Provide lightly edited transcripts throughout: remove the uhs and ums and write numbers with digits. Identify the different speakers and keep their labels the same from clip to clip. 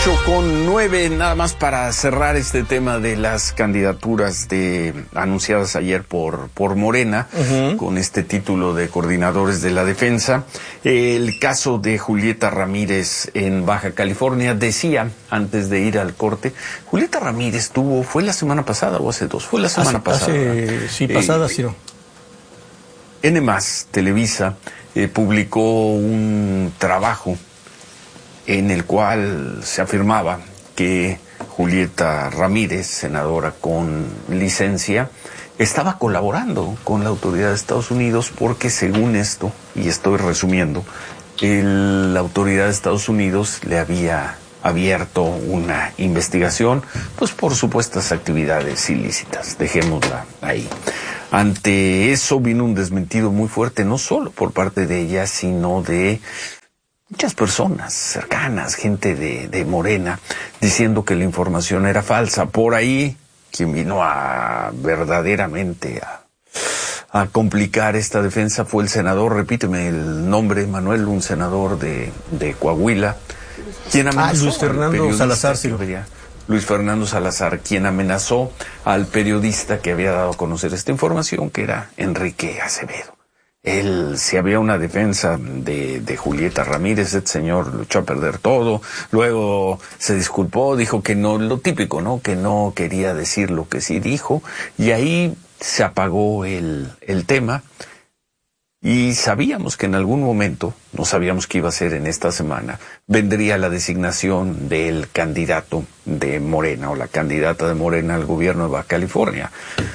Speaker 1: 8:09, nada más para cerrar este tema de las candidaturas anunciadas ayer por Morena, con este título de coordinadores de la defensa. El caso de Julieta Ramírez en Baja California, decía antes de ir al corte, Julieta Ramírez fue la semana pasada o hace dos, fue la semana pasada.
Speaker 2: Pasada, sí.
Speaker 1: N+, Televisa, publicó un trabajo en el cual se afirmaba que Julieta Ramírez, senadora con licencia, estaba colaborando con la autoridad de Estados Unidos porque, según esto, y estoy resumiendo, la autoridad de Estados Unidos le había abierto una investigación, pues por supuestas actividades ilícitas. Dejémosla ahí. Ante eso vino un desmentido muy fuerte, no solo por parte de ella, sino de muchas personas cercanas, gente de Morena, diciendo que la información era falsa. Por ahí, quien vino a verdaderamente a complicar esta defensa fue el senador, repíteme el nombre, Manuel, un senador de Coahuila, quien amenazó
Speaker 2: Luis Fernando Salazar, sí.
Speaker 1: Luis Fernando Salazar, quien amenazó al periodista que había dado a conocer esta información, que era Enrique Acevedo. Si había una defensa de Julieta Ramírez, este señor lo echó a perder todo, luego se disculpó, dijo que no, lo típico, ¿no? Que no quería decir lo que sí dijo, y ahí se apagó el tema, y sabíamos que en algún momento, no sabíamos que iba a ser en esta semana, vendría la designación del candidato de Morena, o la candidata de Morena al gobierno de Baja California.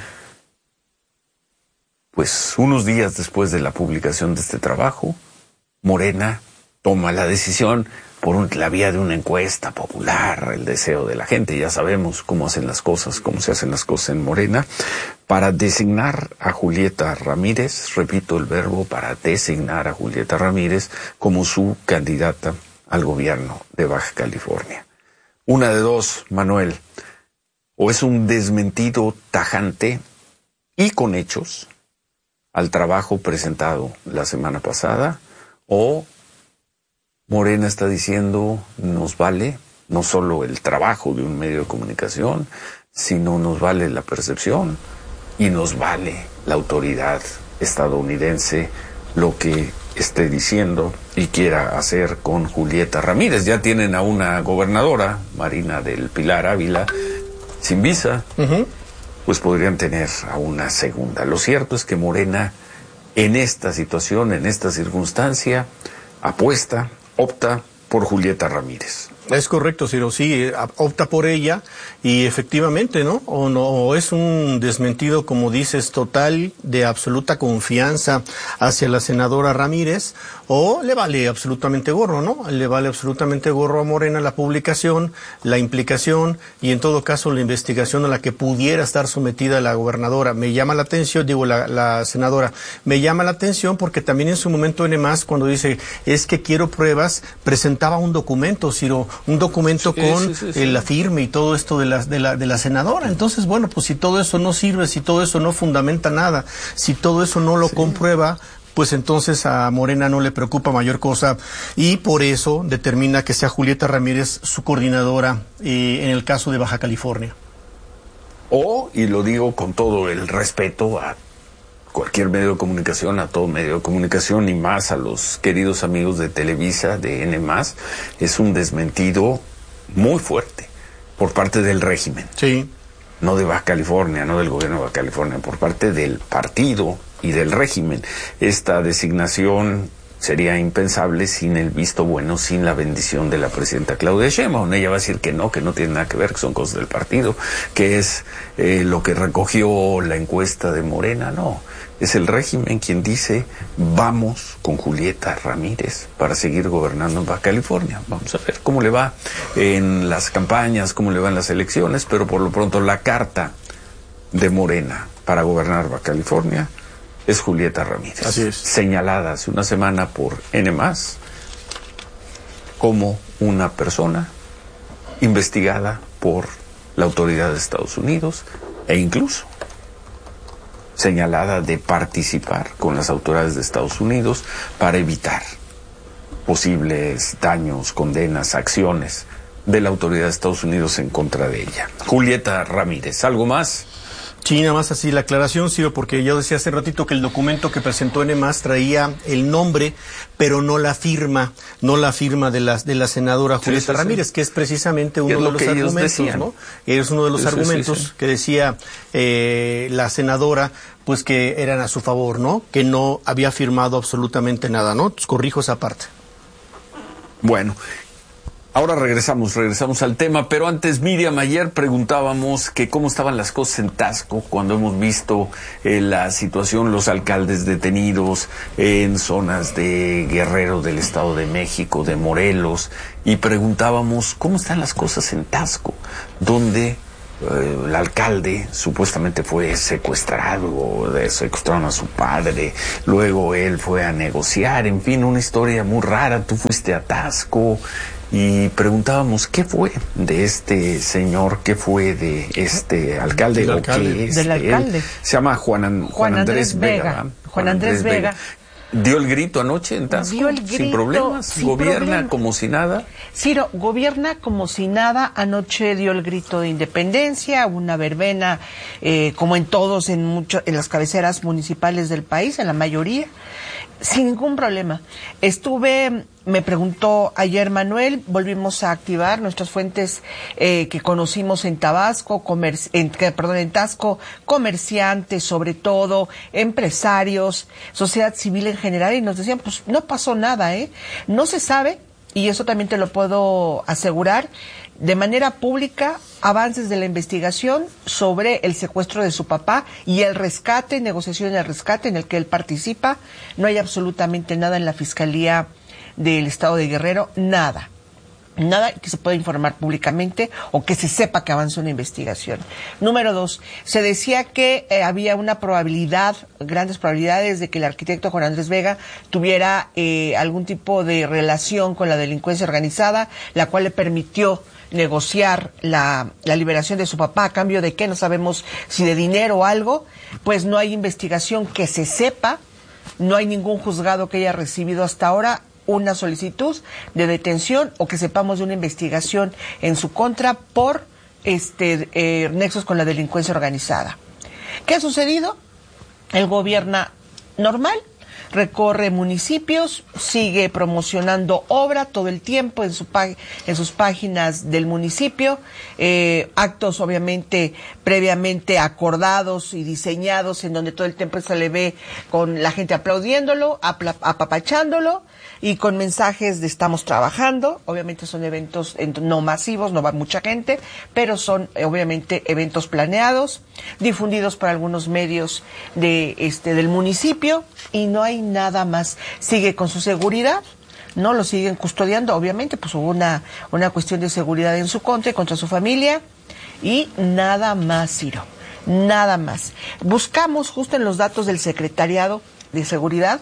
Speaker 1: Pues unos días después de la publicación de este trabajo, Morena toma la decisión por la vía de una encuesta popular, el deseo de la gente. Ya sabemos cómo hacen las cosas, cómo se hacen las cosas en Morena, para designar a Julieta Ramírez, repito el verbo, para designar a Julieta Ramírez como su candidata al gobierno de Baja California. Una de dos, Manuel, o es un desmentido tajante y con hechos al trabajo presentado la semana pasada, o Morena está diciendo nos vale no solo el trabajo de un medio de comunicación, sino nos vale la percepción y nos vale la autoridad estadounidense lo que esté diciendo y quiera hacer con Julieta Ramírez. Ya tienen a una gobernadora, Marina del Pilar Ávila, sin visa. Pues podrían tener a una segunda. Lo cierto es que Morena, en esta situación, en esta circunstancia, opta por Julieta Ramírez.
Speaker 2: Es correcto, Ciro, sí, opta por ella y efectivamente, ¿no? O es un desmentido, como dices, total, de absoluta confianza hacia la senadora Ramírez, o le vale absolutamente gorro, ¿no? Le vale absolutamente gorro a Morena la publicación, la implicación y en todo caso la investigación a la que pudiera estar sometida la gobernadora. Me llama la atención, la senadora, me llama la atención porque también en su momento N+, cuando dice, es que quiero pruebas, presentaba un documento, Ciro, un documento con la firma y todo esto de la senadora. Entonces, bueno, pues si todo eso no sirve, si todo eso no fundamenta nada, si todo eso no lo comprueba, pues entonces a Morena no le preocupa mayor cosa y por eso determina que sea Julieta Ramírez su coordinadora en el caso de Baja California.
Speaker 1: Y lo digo con todo el respeto a cualquier medio de comunicación, a todo medio de comunicación y más a los queridos amigos de Televisa, de N+, es un desmentido muy fuerte por parte del régimen.
Speaker 2: Sí.
Speaker 1: No de Baja California, no del gobierno de Baja California, por parte del partido y del régimen. Esta designación sería impensable sin el visto bueno, sin la bendición de la presidenta Claudia Sheinbaum. Ella va a decir que no tiene nada que ver, que son cosas del partido, que es lo que recogió la encuesta de Morena. No, es el régimen quien dice vamos con Julieta Ramírez para seguir gobernando en Baja California. Vamos a ver cómo le va en las campañas, cómo le va en las elecciones, pero por lo pronto la carta de Morena para gobernar Baja California es Julieta Ramírez.
Speaker 2: Así es.
Speaker 1: Señalada hace una semana por N+, como una persona investigada por la autoridad de Estados Unidos e incluso señalada de participar con las autoridades de Estados Unidos para evitar posibles daños, condenas, acciones de la autoridad de Estados Unidos en contra de ella. Julieta Ramírez, ¿algo más?
Speaker 2: Sí, nada más así la aclaración, Ciro, porque yo decía hace ratito que el documento que presentó N+, traía el nombre, pero no la firma de la senadora Julieta Ramírez, que es precisamente uno de los argumentos, ¿no? Es uno de los argumentos que decía la senadora, pues que eran a su favor, ¿no? Que no había firmado absolutamente nada, ¿no? Entonces, corrijo esa parte.
Speaker 1: Bueno. Ahora regresamos al tema, pero antes, Miriam, ayer preguntábamos que cómo estaban las cosas en Taxco cuando hemos visto la situación, los alcaldes detenidos en zonas de Guerrero, del Estado de México, de Morelos, y preguntábamos cómo están las cosas en Taxco, donde el alcalde supuestamente fue secuestrado, secuestraron a su padre, luego él fue a negociar, en fin, una historia muy rara. Tú fuiste a Taxco y preguntábamos qué fue de este señor, qué fue de este alcalde,
Speaker 2: del alcalde.
Speaker 1: ¿Qué es
Speaker 3: del alcalde.
Speaker 1: Él? Se llama Juan Andrés Vega.
Speaker 3: Juan Andrés Vega.
Speaker 1: ¿Dio el grito anoche en Taxco?
Speaker 3: Dio el grito,
Speaker 1: sin problemas,
Speaker 3: sin
Speaker 1: gobierna
Speaker 3: problema.
Speaker 1: como si nada.
Speaker 3: Ciro, gobierna como si nada. Anoche dio el grito de independencia, una verbena, como en todos, en las cabeceras municipales del país, en la mayoría, sin ningún problema. Me preguntó ayer Manuel, volvimos a activar nuestras fuentes que conocimos en Tabasco, en Taxco, comerciantes sobre todo, empresarios, sociedad civil en general, y nos decían, pues no pasó nada, no se sabe, y eso también te lo puedo asegurar, de manera pública, avances de la investigación sobre el secuestro de su papá y el rescate, negociación del rescate en el que él participa. No hay absolutamente nada en la Fiscalía del Estado de Guerrero, nada que se pueda informar públicamente o que se sepa que avanza una investigación. Número 2, se decía que había una grandes probabilidades de que el arquitecto Juan Andrés Vega tuviera algún tipo de relación con la delincuencia organizada, la cual le permitió negociar la liberación de su papá, a cambio de qué, no sabemos si de dinero o algo. Pues no hay investigación que se sepa, no hay ningún juzgado que haya recibido hasta ahora una solicitud de detención o que sepamos de una investigación en su contra por nexos con la delincuencia organizada. ¿Qué ha sucedido? Él gobierna normal, recorre municipios, sigue promocionando obra todo el tiempo en sus páginas del municipio, actos obviamente previamente acordados y diseñados en donde todo el tiempo se le ve con la gente aplaudiéndolo, apapachándolo, y con mensajes de estamos trabajando. Obviamente son eventos no masivos, no va mucha gente, pero son obviamente eventos planeados, difundidos por algunos medios del municipio, y no hay nada más. Sigue con su seguridad, no lo siguen custodiando, obviamente, pues hubo una cuestión de seguridad en su contra y contra su familia, y nada más, Ciro, nada más. Buscamos justo en los datos del Secretariado de Seguridad,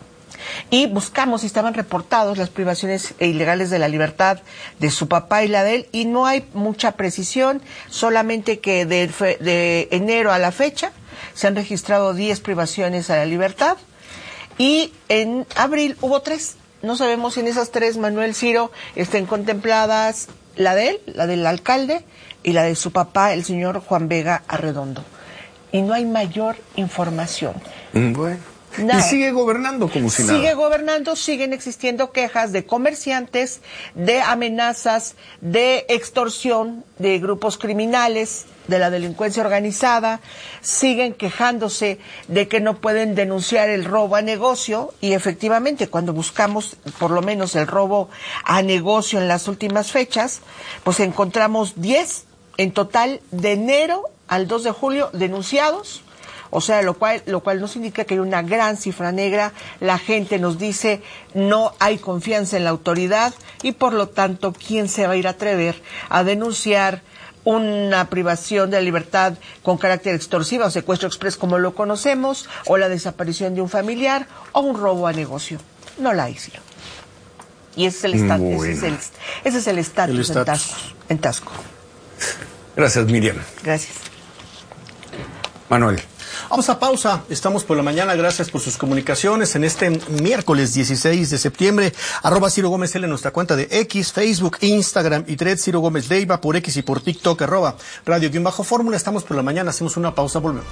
Speaker 3: y buscamos si estaban reportados las privaciones ilegales de la libertad de su papá y la de él, y no hay mucha precisión, solamente que de enero a la fecha se han registrado 10 privaciones a la libertad, y en abril hubo 3. No sabemos si en esas 3, Manuel, Ciro, estén contempladas la de él, la del alcalde, y la de su papá, el señor Juan Vega Arredondo. Y no hay mayor información.
Speaker 1: Bueno.
Speaker 3: Nada.
Speaker 1: Y sigue gobernando como si nada.
Speaker 3: Sigue gobernando, siguen existiendo quejas de comerciantes, de amenazas, de extorsión de grupos criminales, de la delincuencia organizada, siguen quejándose de que no pueden denunciar el robo a negocio, y efectivamente cuando buscamos por lo menos el robo a negocio en las últimas fechas, pues encontramos 10 en total de enero al 2 de julio denunciados. O sea, lo cual nos indica que hay una gran cifra negra. La gente nos dice no hay confianza en la autoridad, y por lo tanto, ¿quién se va a ir a atrever a denunciar una privación de la libertad con carácter extorsivo o secuestro express como lo conocemos, o la desaparición de un familiar, o un robo a negocio? No la hay, Ciro. Y ese es el ese es el estatus en Taxco.
Speaker 1: Gracias, Miriam.
Speaker 3: Gracias.
Speaker 1: Manuel.
Speaker 2: Vamos a pausa. Estamos por la mañana. Gracias por sus comunicaciones en este miércoles 16 de septiembre. @Ciro Gómez L en nuestra cuenta de X, Facebook, Instagram y Threads. Ciro Gómez Leiva por X y por TikTok. @Radio_Fórmula. Estamos por la mañana. Hacemos una pausa. Volvemos.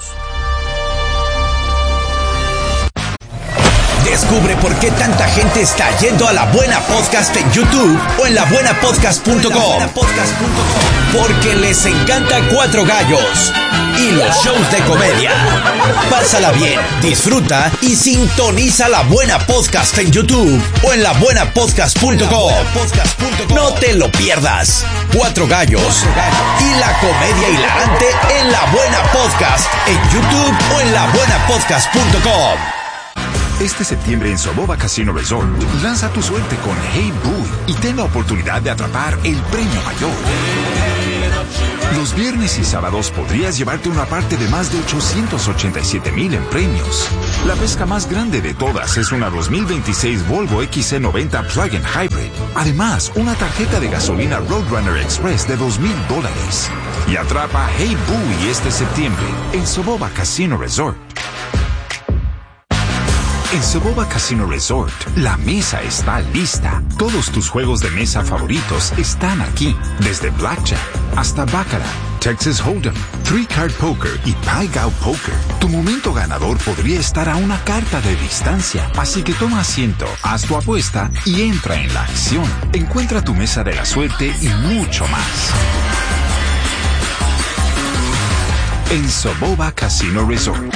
Speaker 4: Descubre por qué tanta gente está yendo a La Buena Podcast en YouTube o en labuenapodcast.com. Porque les encanta Cuatro Gallos y los shows de comedia. Pásala bien, disfruta y sintoniza La Buena Podcast en YouTube o en labuenapodcast.com. No te lo pierdas. Cuatro Gallos y la comedia hilarante en La Buena Podcast en YouTube o en labuenapodcast.com.
Speaker 5: Este septiembre en Soboba Casino Resort, lanza tu suerte con Hey Boy y ten la oportunidad de atrapar el premio mayor. Los viernes y sábados podrías llevarte una parte de más de 887,000 en premios. La pesca más grande de todas es una 2026 Volvo XC90 Plug-in Hybrid. Además, una tarjeta de gasolina Roadrunner Express de $2,000. Y atrapa Hey Boy este septiembre en Soboba Casino Resort. En Soboba Casino Resort, la mesa está lista. Todos tus juegos de mesa favoritos están aquí. Desde Blackjack hasta Baccarat, Texas Hold'em, Three Card Poker y Pai Gow Poker. Tu momento ganador podría estar a una carta de distancia. Así que toma asiento, haz tu apuesta y entra en la acción. Encuentra tu mesa de la suerte y mucho más. En Soboba Casino Resort.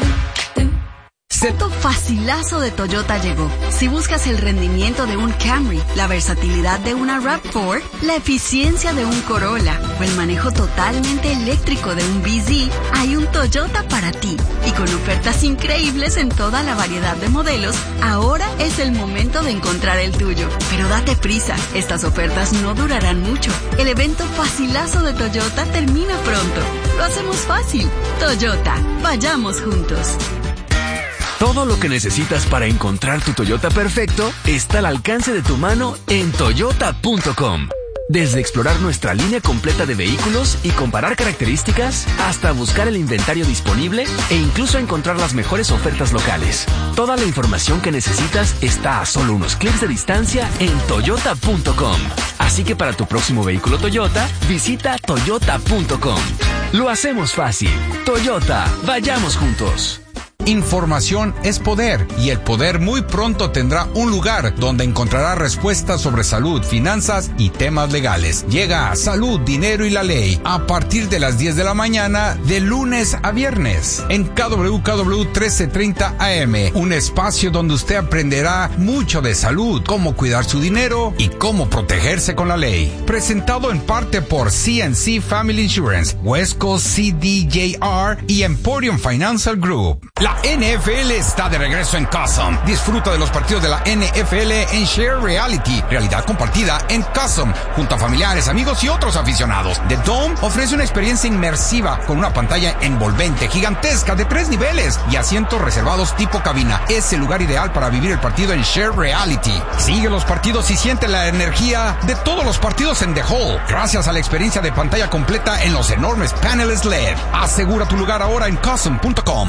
Speaker 6: Punto facilazo de Toyota llegó. Si buscas el rendimiento de un Camry, la versatilidad de una RAV4, la eficiencia de un Corolla o el manejo totalmente eléctrico de un BZ, hay un Toyota para ti. Y con ofertas increíbles en toda la variedad de modelos, ahora es el momento de encontrar el tuyo. Pero date prisa, estas ofertas no durarán mucho. El evento facilazo de Toyota termina pronto. Lo hacemos fácil. Toyota, vayamos juntos.
Speaker 7: Todo lo que necesitas para encontrar tu Toyota perfecto está al alcance de tu mano en toyota.com. Desde explorar nuestra línea completa de vehículos y comparar características, hasta buscar el inventario disponible e incluso encontrar las mejores ofertas locales. Toda la información que necesitas está a solo unos clics de distancia en toyota.com. Así que para tu próximo vehículo Toyota, visita toyota.com. Lo hacemos fácil. Toyota, vayamos juntos.
Speaker 8: Información es poder, y el poder muy pronto tendrá un lugar donde encontrará respuestas sobre salud, finanzas y temas legales. Llega a Salud, Dinero y la Ley a partir de las 10 de la mañana de lunes a viernes en KWKW 1330 AM, un espacio donde usted aprenderá mucho de salud, cómo cuidar su dinero y cómo protegerse con la ley. Presentado en parte por CNC Family Insurance, West Coast CDJR y Emporium Financial Group. La NFL está de regreso en Custom. Disfruta de los partidos de la NFL en Share Reality, realidad compartida en Custom, junto a familiares, amigos y otros aficionados. The Dome ofrece una experiencia inmersiva con una pantalla envolvente, gigantesca, de 3 niveles y asientos reservados tipo cabina. Es el lugar ideal para vivir el partido en Share Reality. Sigue los partidos y siente la energía de todos los partidos en The Hall, gracias a la experiencia de pantalla completa en los enormes paneles LED. Asegura tu lugar ahora en Custom.com.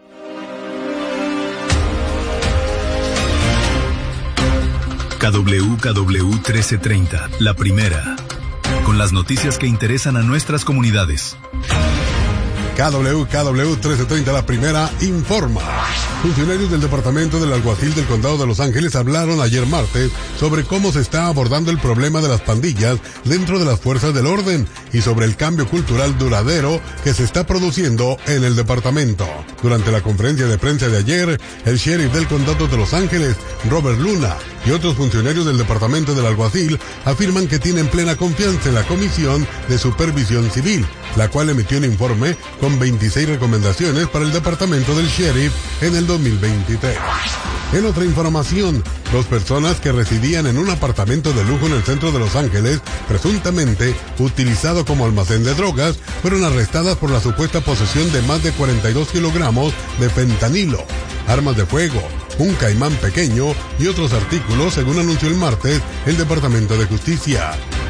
Speaker 9: KWKW 1330, la primera, con las noticias que interesan a nuestras comunidades.
Speaker 10: KWKW 1330, la primera, informa. Funcionarios del Departamento del Alguacil del Condado de Los Ángeles hablaron ayer martes sobre cómo se está abordando el problema de las pandillas dentro de las fuerzas del orden y sobre el cambio cultural duradero que se está produciendo en el departamento. Durante la conferencia de prensa de ayer, el sheriff del Condado de Los Ángeles, Robert Luna, y otros funcionarios del Departamento del Alguacil afirman que tienen plena confianza en la Comisión de Supervisión Civil, la cual emitió un informe con 26 recomendaciones para el Departamento del Sheriff en el 2023. En otra información, 2 personas que residían en un apartamento de lujo en el centro de Los Ángeles, presuntamente utilizado como almacén de drogas, fueron arrestadas por la supuesta posesión de más de 42 kilogramos de fentanilo, armas de fuego, un caimán pequeño y otros artículos, según anunció el martes el Departamento de Justicia.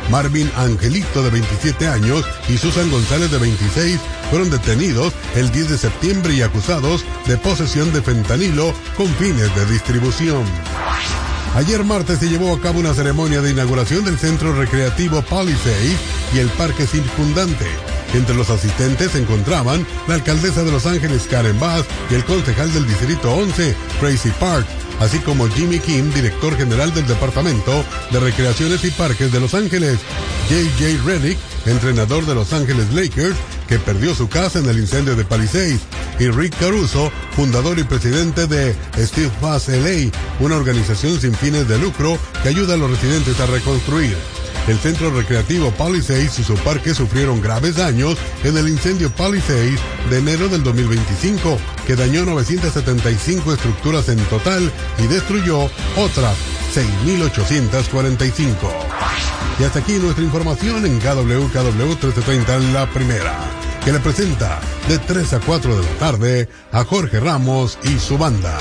Speaker 10: Marvin Angelito, de 27 años, y Susan González, de 26, fueron detenidos el 10 de septiembre y acusados de posesión de fentanilo con fines de distribución. Ayer martes se llevó a cabo una ceremonia de inauguración del centro recreativo Palisades y el parque circundante. Entre los asistentes se encontraban la alcaldesa de Los Ángeles, Karen Bass, y el concejal del Distrito 11, Tracy Park, así como Jimmy Kim, director general del Departamento de Recreaciones y Parques de Los Ángeles, J.J. Redick, entrenador de Los Ángeles Lakers, que perdió su casa en el incendio de Palisades, y Rick Caruso, fundador y presidente de Steve Pass LA, una organización sin fines de lucro que ayuda a los residentes a reconstruir. El centro recreativo Palisades y su parque sufrieron graves daños en el incendio Palisades de enero del 2025, que dañó 975 estructuras en total y destruyó otras 6.845. Y hasta aquí nuestra información en KWKW 1330 La Primera, que le presenta de 3 a 4 de la tarde a Jorge Ramos y su banda.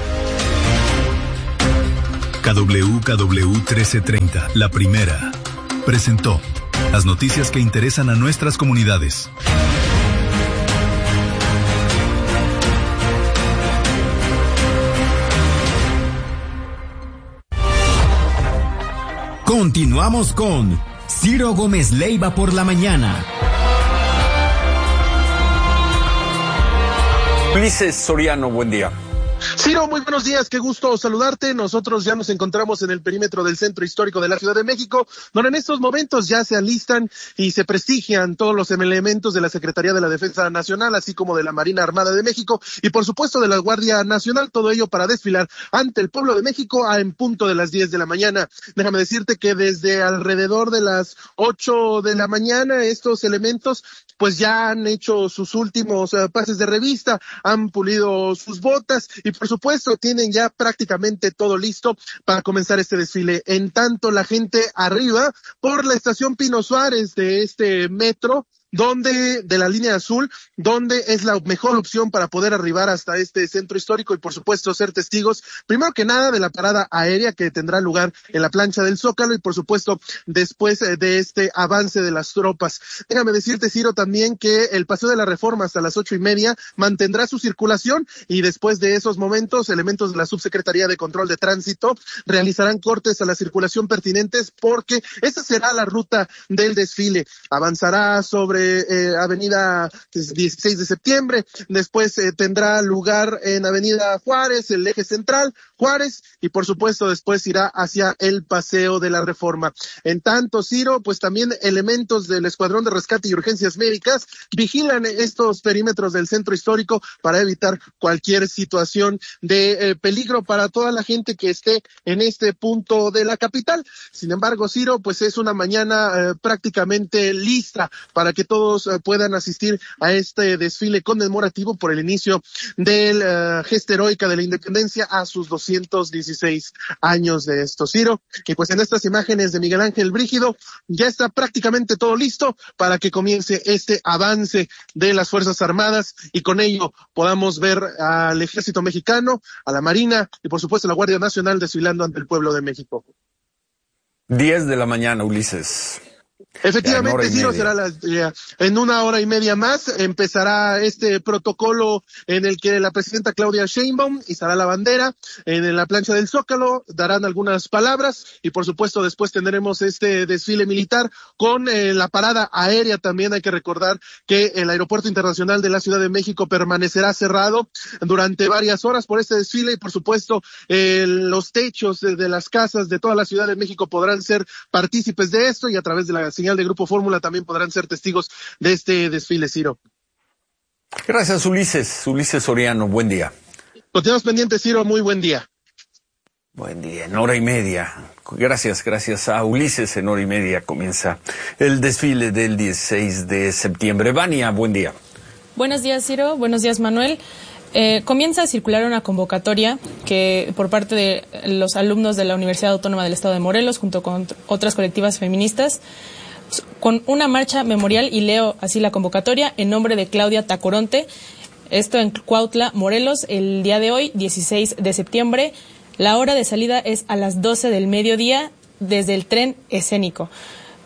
Speaker 9: KWKW 1330 La Primera presentó las noticias que interesan a nuestras comunidades.
Speaker 4: Continuamos con Ciro Gómez Leiva por la mañana.
Speaker 1: Ulises Soriano, buen día.
Speaker 11: Ciro, muy buenos días, qué gusto saludarte. Nosotros ya nos encontramos en el perímetro del Centro Histórico de la Ciudad de México, donde en estos momentos ya se alistan y se prestigian todos los elementos de la Secretaría de la Defensa Nacional, así como de la Marina Armada de México y por supuesto de la Guardia Nacional, todo ello para desfilar ante el pueblo de México en punto de las 10 de la mañana. Déjame decirte que desde alrededor de las 8 de la mañana estos elementos pues ya han hecho sus últimos pases de revista, han pulido sus botas y por supuesto tienen ya prácticamente todo listo para comenzar este desfile. En tanto, la gente arriba por la estación Pino Suárez de este metro, de la línea azul, donde es la mejor opción para poder arribar hasta este centro histórico y por supuesto ser testigos, primero que nada, de la parada aérea que tendrá lugar en la plancha del Zócalo y por supuesto después de este avance de las tropas. Déjame decirte, Ciro, también que el Paseo de la Reforma hasta las 8:30 mantendrá su circulación y después de esos momentos, elementos de la Subsecretaría de Control de Tránsito realizarán cortes a la circulación pertinentes porque esa será la ruta del desfile. Avanzará sobre Avenida 16 de septiembre, después tendrá lugar en Avenida Juárez, el eje central, Juárez, y por supuesto después irá hacia el Paseo de la Reforma. En tanto, Ciro, pues también elementos del Escuadrón de Rescate y Urgencias Médicas vigilan estos perímetros del centro histórico para evitar cualquier situación de peligro para toda la gente que esté en este punto de la capital. Sin embargo, Ciro, pues es una mañana prácticamente lista para que todos puedan asistir a este desfile conmemorativo por el inicio del gesta heroica de la independencia a sus 216 años de esto, Ciro. Y pues en estas imágenes de Miguel Ángel Brígido ya está prácticamente todo listo para que comience este avance de las Fuerzas Armadas y con ello podamos ver al Ejército Mexicano, a la Marina y por supuesto a la Guardia Nacional desfilando ante el pueblo de México.
Speaker 1: 10 de la mañana, Ulises.
Speaker 11: Efectivamente, Ciro, será en 1 hora y media más. Empezará este protocolo en el que la presidenta Claudia Sheinbaum izará la bandera en la plancha del Zócalo, darán algunas palabras y por supuesto después tendremos este desfile militar con la parada aérea. También hay que recordar que el Aeropuerto Internacional de la Ciudad de México permanecerá cerrado durante varias horas por este desfile y por supuesto los techos de las casas de toda la Ciudad de México podrán ser partícipes de esto y a través de la señal de Grupo Fórmula también podrán ser testigos de este desfile, Ciro.
Speaker 1: Gracias, Ulises. Ulises Soriano, buen día.
Speaker 11: Continuamos pendientes, Ciro, muy buen día.
Speaker 1: Buen día, en 1 hora y media. Gracias a Ulises, en 1 hora y media comienza el desfile del 16 de septiembre. Vania, buen día.
Speaker 12: Buenos días, Ciro. Buenos días, Manuel. Comienza a circular una convocatoria que por parte de los alumnos de la Universidad Autónoma del Estado de Morelos, junto con otras colectivas feministas, con una marcha memorial, y leo así la convocatoria, en nombre de Claudia Tacoronte, esto en Cuautla, Morelos, el día de hoy, 16 de septiembre. La hora de salida es a las 12 del mediodía desde el tren escénico.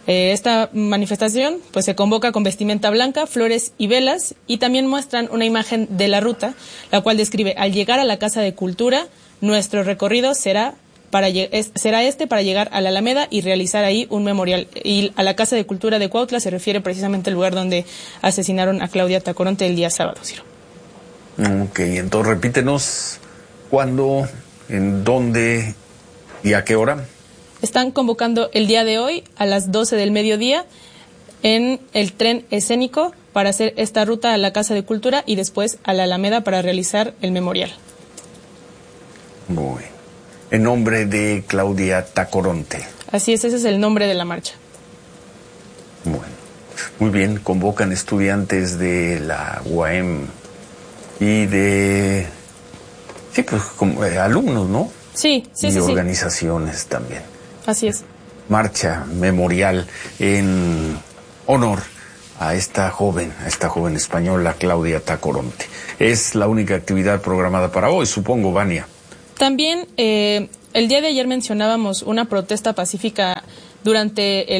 Speaker 12: Esta manifestación pues se convoca con vestimenta blanca, flores y velas, y también muestran una imagen de la ruta, la cual describe: al llegar a la Casa de Cultura, nuestro recorrido será para llegar a la Alameda y realizar ahí un memorial. Y a la Casa de Cultura de Cuautla se refiere precisamente al lugar donde asesinaron a Claudia Tacoronte el día sábado, Ciro.
Speaker 1: Ok, entonces repítenos cuándo, en dónde y a qué hora.
Speaker 12: Están convocando el día de hoy a las 12 del mediodía en el tren escénico para hacer esta ruta a la Casa de Cultura y después a la Alameda para realizar el memorial.
Speaker 1: Muy bien. En nombre de Claudia Tacoronte.
Speaker 12: Así es, ese es el nombre de la marcha.
Speaker 1: Bueno, muy bien, convocan estudiantes de la UAM y de... Sí, pues como alumnos, ¿no?
Speaker 12: Sí.
Speaker 1: Y organizaciones también.
Speaker 12: Así es.
Speaker 1: Marcha memorial en honor a esta joven española, Claudia Tacoronte. Es la única actividad programada para hoy, supongo, Vania.
Speaker 12: También el día de ayer mencionábamos una protesta pacífica durante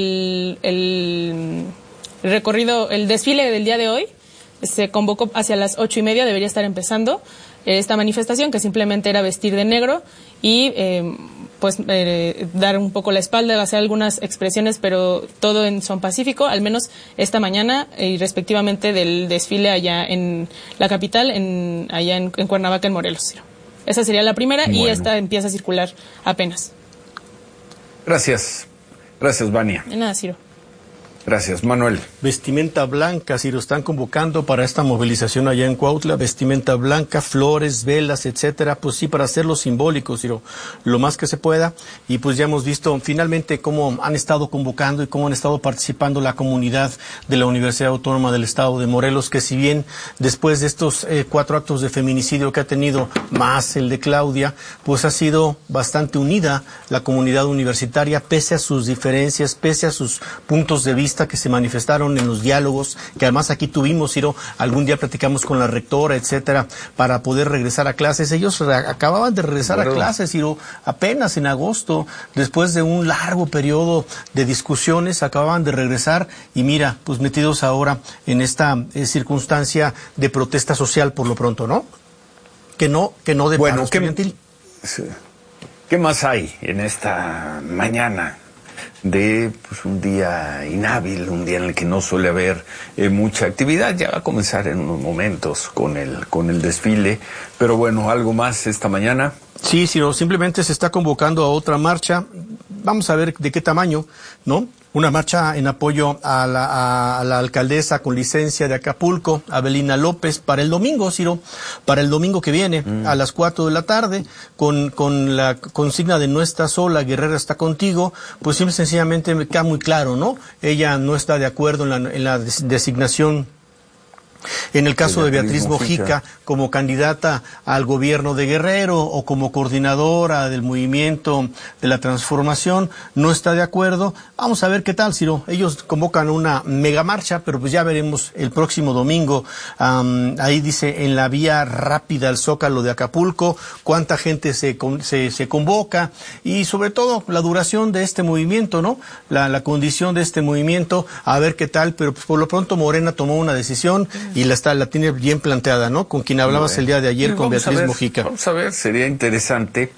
Speaker 12: el recorrido, el desfile del día de hoy. Se convocó hacia las 8:30, debería estar empezando esta manifestación, que simplemente era vestir de negro y dar un poco la espalda, hacer algunas expresiones, pero todo en son pacífico, al menos esta mañana, y respectivamente del desfile allá en la capital, allá en Cuernavaca, en Morelos. Esa sería la primera. Bueno. Y esta empieza a circular apenas.
Speaker 1: Gracias, Vania.
Speaker 12: De nada, Ciro.
Speaker 1: Gracias, Manuel.
Speaker 2: Vestimenta blanca, Ciro, están convocando para esta movilización allá en Cuautla, vestimenta blanca, flores, velas, etcétera, pues sí, para hacerlo simbólico, Ciro, lo más que se pueda. Y pues ya hemos visto finalmente cómo han estado convocando y cómo han estado participando la comunidad de la Universidad Autónoma del Estado de Morelos, que si bien después de estos 4 actos de feminicidio que ha tenido, más el de Claudia, pues ha sido bastante unida la comunidad universitaria, pese a sus diferencias, pese a sus puntos de vista que se manifestaron en los diálogos, que además aquí tuvimos, Ciro, algún día platicamos con la rectora, etcétera, para poder regresar a clases. Ellos acababan de regresar a clases, Ciro, apenas en agosto, después de un largo periodo de discusiones, acababan de regresar y mira, pues metidos ahora en esta circunstancia de protesta social por lo pronto, ¿no? Que no de paro estudiantil.
Speaker 1: ¿Qué más hay en esta mañana de un día inhábil, un día en el que no suele haber mucha actividad? Ya va a comenzar en unos momentos con el desfile, pero bueno, ¿algo más esta mañana?
Speaker 2: Sí, simplemente se está convocando a otra marcha. Vamos a ver de qué tamaño, ¿no? Una marcha en apoyo a la alcaldesa con licencia de Acapulco, Abelina López, para el domingo, Ciro, para el domingo que viene, a las 4 de la tarde, con la consigna de no estás sola, guerrera está contigo. Pues simple y sencillamente me queda muy claro, ¿no? Ella no está de acuerdo en la designación, en el caso de Beatriz Mojica, como candidata al gobierno de Guerrero o como coordinadora del movimiento de la transformación, no está de acuerdo. Vamos a ver qué tal, Ciro. Ellos convocan una mega marcha, pero pues ya veremos el próximo domingo. Ahí dice, en la vía rápida al Zócalo de Acapulco, cuánta gente se convoca y sobre todo la duración de este movimiento, ¿no? La condición de este movimiento, a ver qué tal, pero pues por lo pronto Morena tomó una decisión y la tiene bien planteada, ¿no? Con quien hablabas el día de ayer, con Beatriz Mojica.
Speaker 1: Vamos a ver, sería interesante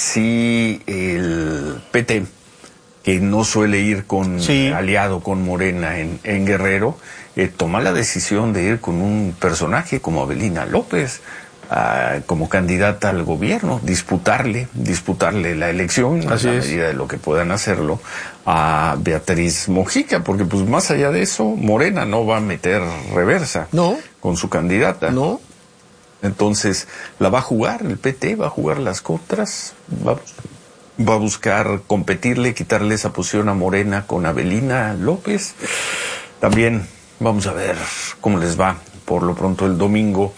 Speaker 1: si el PT, que no suele ir aliado con Morena en Guerrero, toma la decisión de ir con un personaje como Abelina López, como candidata al gobierno, disputarle la elección, a la medida de lo que puedan hacerlo, a Beatriz Mojica, porque pues más allá de eso, Morena no va a meter reversa con su candidata.
Speaker 2: No.
Speaker 1: Entonces, la va a jugar, el PT va a jugar las contras, va a buscar competirle, quitarle esa posición a Morena con Abelina López. También vamos a ver cómo les va por lo pronto el domingo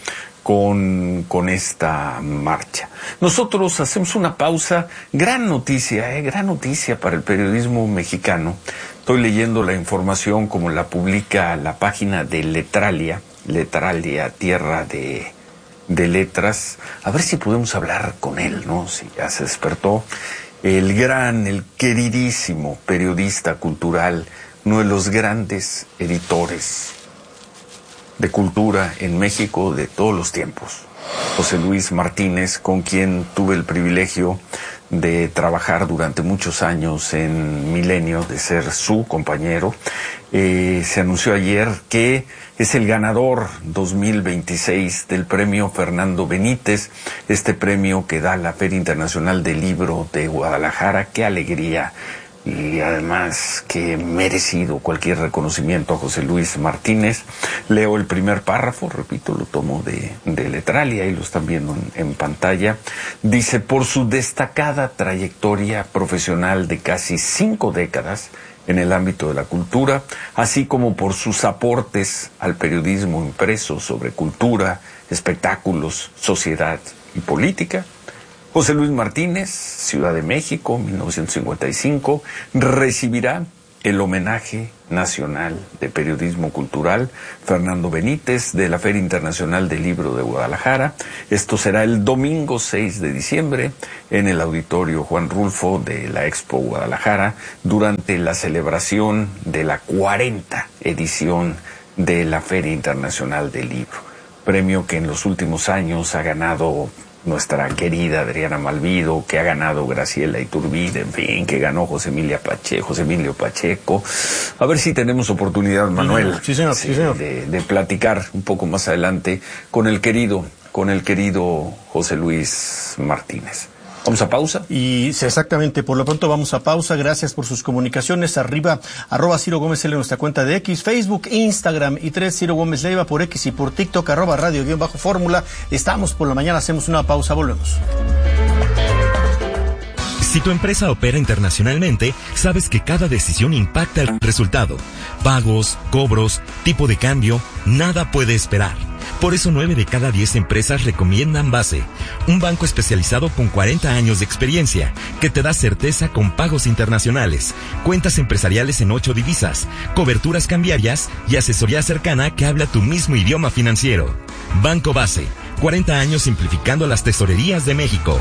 Speaker 1: con esta marcha. Nosotros hacemos una pausa. Gran noticia para el periodismo mexicano. Estoy leyendo la información como la publica la página de Letralia, Tierra de Letras. A ver si podemos hablar con él, ¿no? Si ya se despertó. El queridísimo periodista cultural uno de los grandes editores de cultura en México de todos los tiempos, José Luis Martínez, con quien tuve el privilegio de trabajar durante muchos años en Milenio, de ser su compañero. Se anunció ayer que es el ganador 2026 del premio Fernando Benítez, este premio que da la Feria Internacional del Libro de Guadalajara. ¡Qué alegría! Y además que merecido cualquier reconocimiento a José Luis Martínez. Leo el primer párrafo, repito, lo tomo de Letralia, y lo están viendo en pantalla. Dice: por su destacada trayectoria profesional de casi 5 décadas en el ámbito de la cultura, así como por sus aportes al periodismo impreso sobre cultura, espectáculos, sociedad y política, José Luis Martínez, Ciudad de México, 1955, recibirá el homenaje nacional de periodismo cultural Fernando Benítez de la Feria Internacional del Libro de Guadalajara. Esto será el domingo 6 de diciembre en el Auditorio Juan Rulfo de la Expo Guadalajara, durante la celebración de la 40ª edición de la Feria Internacional del Libro. Premio que en los últimos años ha ganado nuestra querida Adriana Malvido, que ha ganado Graciela Iturbide, en fin, que ganó José Emilio Pacheco. A ver si tenemos oportunidad, Manuel,
Speaker 2: sí, señor.
Speaker 1: De platicar un poco más adelante con el querido José Luis Martínez. ¿Vamos a pausa?
Speaker 2: Y exactamente, por lo pronto vamos a pausa. Gracias por sus comunicaciones. Arriba, @Ciro Gómez L en nuestra cuenta de X, Facebook, Instagram y Ciro Gómez Leiva por X y por TikTok, @radio_fórmula. Estamos por la mañana, hacemos una pausa, volvemos.
Speaker 13: Si tu empresa opera internacionalmente, sabes que cada decisión impacta el resultado. Pagos, cobros, tipo de cambio, nada puede esperar. Por eso 9 de cada 10 empresas recomiendan Base, un banco especializado con 40 años de experiencia, que te da certeza con pagos internacionales, cuentas empresariales en 8 divisas, coberturas cambiarias y asesoría cercana que habla tu mismo idioma financiero. Banco Base, 40 años simplificando las tesorerías de México.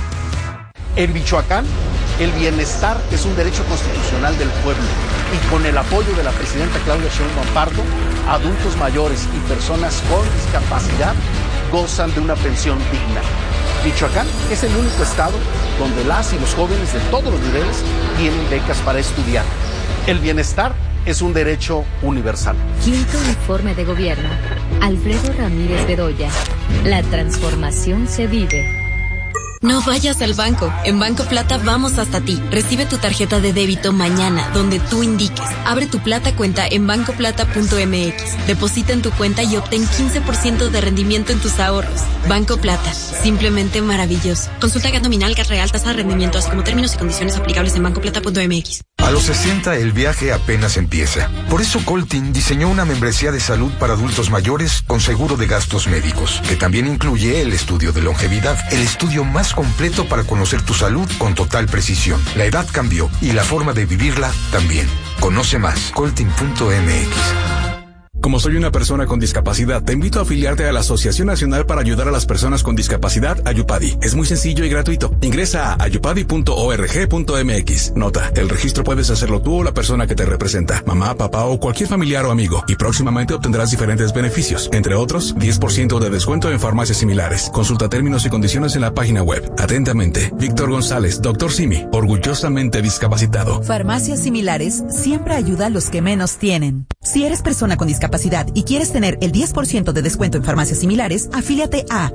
Speaker 14: En Michoacán, el bienestar es un derecho constitucional del pueblo, y con el apoyo de la presidenta Claudia Sheinbaum Pardo, adultos mayores y personas con discapacidad gozan de una pensión digna. Michoacán es el único estado donde las y los jóvenes de todos los niveles tienen becas para estudiar. El bienestar es un derecho universal.
Speaker 15: Quinto informe de gobierno. Alfredo Ramírez Bedoya. La transformación se vive.
Speaker 16: No vayas al banco. En Banco Plata vamos hasta ti. Recibe tu tarjeta de débito mañana, donde tú indiques. Abre tu Plata cuenta en bancoplata.mx. Deposita en tu cuenta y obtén 15% de rendimiento en tus ahorros. Banco Plata. Simplemente maravilloso. Consulta GAT nominal, GAT real, tasa de rendimiento, así como términos y condiciones aplicables en bancoplata.mx.
Speaker 17: A los 60 el viaje apenas empieza. Por eso Coltin diseñó una membresía de salud para adultos mayores con seguro de gastos médicos, que también incluye el estudio de longevidad, el estudio más completo para conocer tu salud con total precisión. La edad cambió y la forma de vivirla también. Conoce más, coltin.mx.
Speaker 18: Como soy una persona con discapacidad, te invito a afiliarte a la Asociación Nacional para Ayudar a las Personas con Discapacidad, Ayupadi. Es muy sencillo y gratuito. Ingresa a ayupadi.org.mx. Nota, el registro puedes hacerlo tú o la persona que te representa, mamá, papá o cualquier familiar o amigo, y próximamente obtendrás diferentes beneficios, entre otros, 10% de descuento en farmacias similares. Consulta términos y condiciones en la página web. Atentamente, Víctor González, Dr. Simi, orgullosamente discapacitado.
Speaker 19: Farmacias Similares siempre ayuda a los que menos tienen. Si eres persona con discapacidad y quieres tener el 10% de descuento en farmacias similares, afíliate a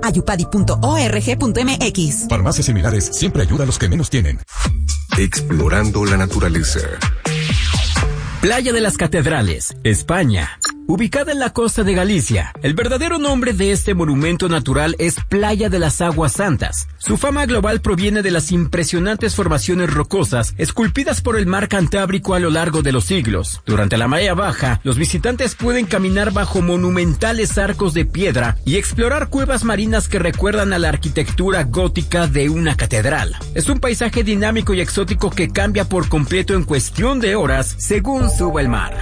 Speaker 19: ayupadi.org.mx.
Speaker 18: Farmacias Similares siempre ayuda a los que menos tienen.
Speaker 20: Explorando la naturaleza.
Speaker 21: Playa de las Catedrales, España. Ubicada en la costa de Galicia, el verdadero nombre de este monumento natural es Playa de las Aguas Santas. Su fama global proviene de las impresionantes formaciones rocosas esculpidas por el mar Cantábrico a lo largo de los siglos. Durante la marea baja, los visitantes pueden caminar bajo monumentales arcos de piedra y explorar cuevas marinas que recuerdan a la arquitectura gótica de una catedral. Es un paisaje dinámico y exótico que cambia por completo en cuestión de horas según suba el mar.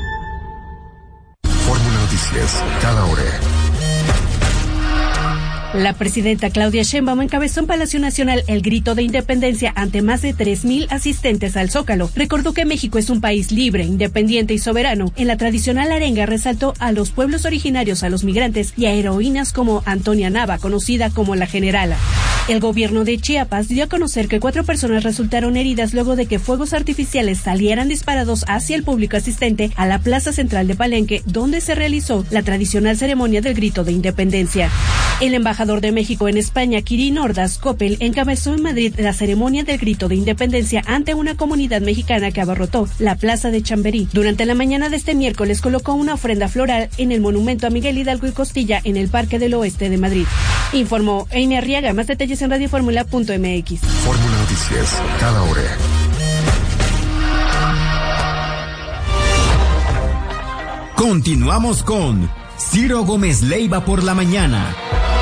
Speaker 20: Noticias, cada hora.
Speaker 3: La presidenta Claudia Sheinbaum encabezó en Palacio Nacional el grito de independencia ante más de 3,000 asistentes al Zócalo. Recordó que México es un país libre, independiente y soberano. En la tradicional arenga resaltó a los pueblos originarios, a los migrantes y a heroínas como Antonia Nava, conocida como la Generala. El gobierno de Chiapas dio a conocer que 4 personas resultaron heridas luego de que fuegos artificiales salieran disparados hacia el público asistente a la plaza central de Palenque, donde se realizó la tradicional ceremonia del grito de independencia. El embajador de México en España, Kirin Ordaz Coppel, encabezó en Madrid la ceremonia del grito de independencia ante una comunidad mexicana que abarrotó la plaza de Chamberí. Durante la mañana de este miércoles colocó una ofrenda floral en el monumento a Miguel Hidalgo y Costilla en el Parque del Oeste de Madrid. Informó Amy Arriaga. Más detalles en radioformula.mx.
Speaker 20: Fórmula Noticias, cada hora.
Speaker 21: Continuamos con Ciro Gómez Leiva por la mañana.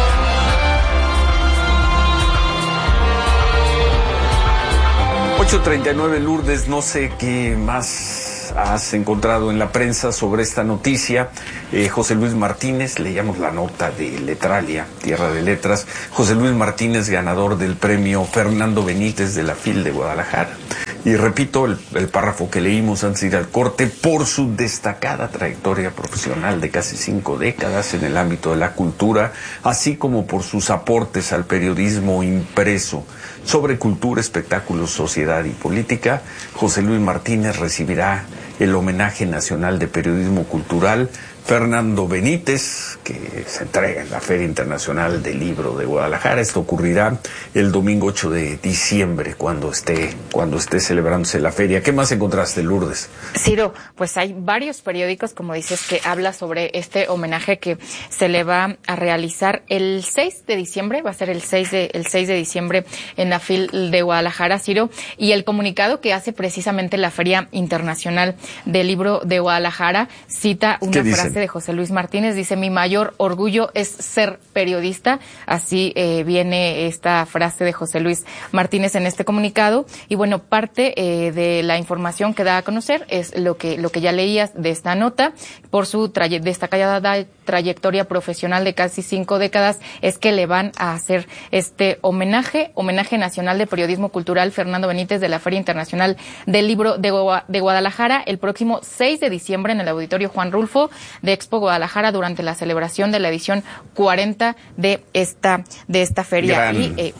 Speaker 1: .39 Lourdes, no sé qué más has encontrado en la prensa sobre esta noticia. José Luis Martínez, leíamos la nota de Letralia, Tierra de Letras. José Luis Martínez, ganador del premio Fernando Benítez de la FIL de Guadalajara. Y repito el párrafo que leímos antes de ir al corte: por su destacada trayectoria profesional de casi 5 décadas en el ámbito de la cultura, así como por sus aportes al periodismo impreso sobre cultura, espectáculos, sociedad y política, José Luis Martínez recibirá el homenaje nacional de periodismo cultural Fernando Benítez, que se entrega en la Feria Internacional del Libro de Guadalajara. Esto ocurrirá el domingo 8 de diciembre, cuando esté celebrándose la feria. ¿Qué más encontraste, Lourdes?
Speaker 22: Ciro, pues hay varios periódicos, como dices, que habla sobre este homenaje que se le va a realizar el 6 de diciembre, va a ser el 6 de diciembre en la FIL de Guadalajara, Ciro, y el comunicado que hace precisamente la Feria Internacional del Libro de Guadalajara cita una frase de José Luis Martínez. Dice: mi mayor orgullo es ser periodista. Así viene esta frase de José Luis Martínez en este comunicado. Y bueno, parte de la información que da a conocer es lo que ya leías de esta nota. Por su destacada trayectoria profesional de casi 5 décadas, es que le van a hacer este homenaje nacional de periodismo cultural Fernando Benítez de la Feria Internacional del Libro de Guadalajara el próximo 6 de diciembre en el Auditorio Juan Rulfo de Expo Guadalajara, durante la celebración de la edición 40 de esta feria.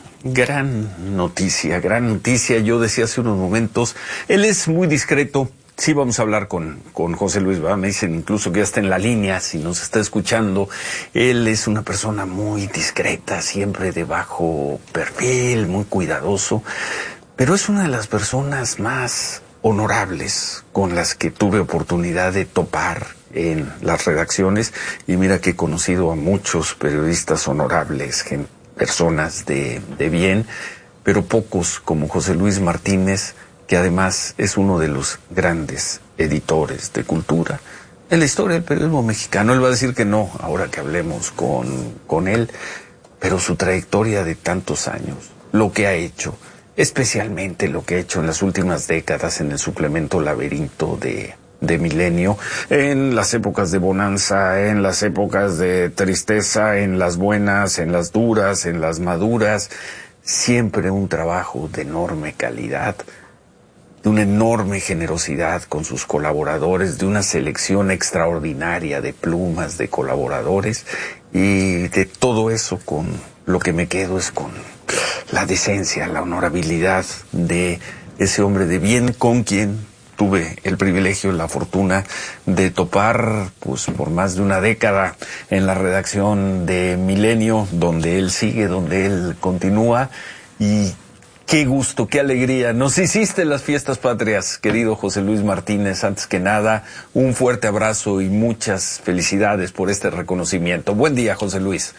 Speaker 1: Gran noticia. Yo decía hace unos momentos, él es muy discreto. Sí, vamos a hablar con José Luis, ¿verdad? Me dicen incluso que ya está en la línea, si nos está escuchando. Él es una persona muy discreta, siempre de bajo perfil, muy cuidadoso, pero es una de las personas más honorables con las que tuve oportunidad de topar en las redacciones. Y mira que he conocido a muchos periodistas honorables, personas de bien, pero pocos como José Luis Martínez, que además es uno de los grandes editores de cultura en la historia del periodismo mexicano. Él va a decir que no, ahora que hablemos con él, pero su trayectoria de tantos años, lo que ha hecho, especialmente lo que ha hecho en las últimas décadas en el suplemento Laberinto de Milenio, en las épocas de bonanza, en las épocas de tristeza, en las buenas, en las duras, en las maduras, siempre un trabajo de enorme calidad, de una enorme generosidad con sus colaboradores, de una selección extraordinaria de plumas de colaboradores, y de todo eso con lo que me quedo es con la decencia, la honorabilidad de ese hombre de bien con quien tuve el privilegio y la fortuna de topar pues por más de una década en la redacción de Milenio, donde él sigue, donde él continúa. Y qué gusto, qué alegría. Nos hiciste las fiestas patrias, querido José Luis Martínez. Antes que nada, un fuerte abrazo y muchas felicidades por este reconocimiento. Buen día, José Luis.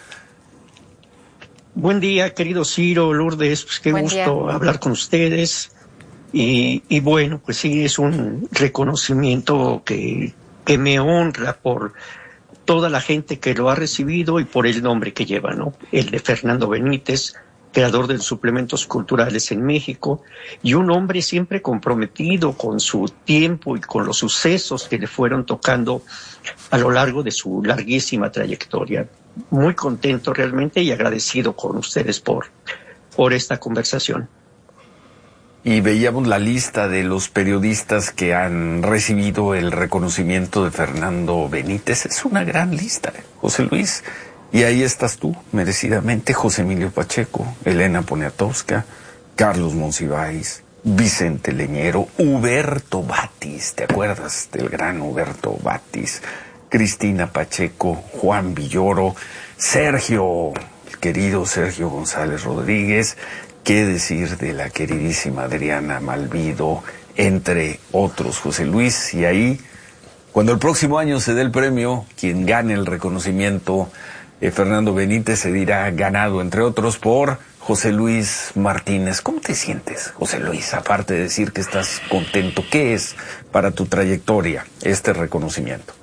Speaker 23: Buen día, querido Ciro, Lourdes, pues qué gusto hablar con ustedes. Y bueno, pues sí, es un reconocimiento que me honra por toda la gente que lo ha recibido y por el nombre que lleva, ¿no? El de Fernando Benítez, creador de suplementos culturales en México, y un hombre siempre comprometido con su tiempo y con los sucesos que le fueron tocando a lo largo de su larguísima trayectoria. muy contento realmente y agradecido con ustedes por esta conversación.
Speaker 1: Y veíamos la lista de los periodistas que han recibido el reconocimiento de Fernando Benítez. Es una gran lista, José Luis. Y ahí estás tú, merecidamente, José Emilio Pacheco, Elena Poniatowska, Carlos Monsiváis, Vicente Leñero, Huberto Batis, ¿te acuerdas del gran Huberto Batis? Cristina Pacheco, Juan Villoro, Sergio, el querido Sergio González Rodríguez, qué decir de la queridísima Adriana Malvido, entre otros, José Luis. Y ahí, cuando el próximo año se dé el premio, quien gane el reconocimiento, Fernando Benítez, se dirá ganado, entre otros, por José Luis Martínez. ¿Cómo te sientes, José Luis? Aparte de decir que estás contento, ¿qué es para tu trayectoria este reconocimiento?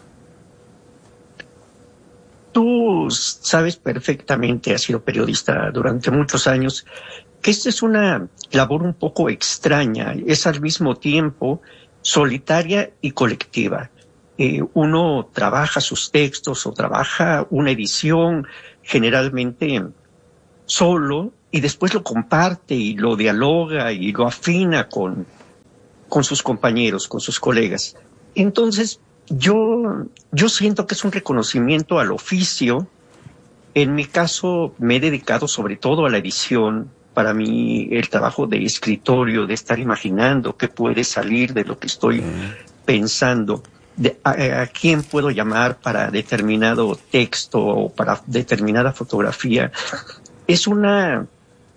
Speaker 23: Tú sabes perfectamente, has sido periodista durante muchos años, que esta es una labor un poco extraña, es al mismo tiempo solitaria y colectiva. Uno trabaja sus textos o trabaja una edición generalmente solo y después lo comparte y lo dialoga y lo afina con sus compañeros, con sus colegas. Entonces, yo siento que es un reconocimiento al oficio. En mi caso, me he dedicado sobre todo a la edición. Para mí, el trabajo de escritorio, de estar imaginando qué puede salir de lo que estoy pensando, a quién puedo llamar para determinado texto o para determinada fotografía, es una